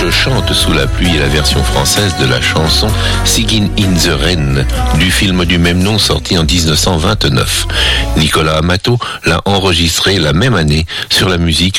Chante sous la pluie est la version française de la chanson Singin' in the Rain du film du même nom sorti en 1929. Nicolas Amato l'a enregistré la même année sur la musique